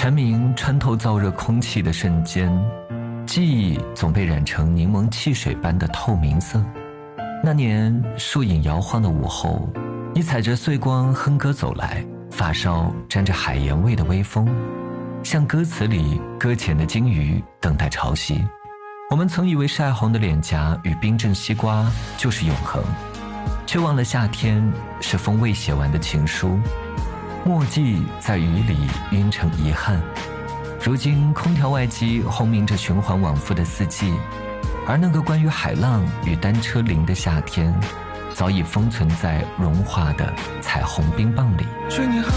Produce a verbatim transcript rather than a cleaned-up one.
蝉鸣穿透燥热空气的瞬间，记忆总被染成柠檬汽水般的透明色。那年树影摇晃的午后，你踩着碎光哼歌走来，发梢沾着海盐味的微风，像歌词里搁浅的鲸鱼等待潮汐。我们曾以为晒红的脸颊与冰镇西瓜就是永恒，却忘了夏天是封未写完的情书，墨迹在雨里晕成遗憾。如今空调外机轰鸣着循环往复的四季，而那个关于海浪与单车林的夏天，早已封存在融化的彩虹冰棒里。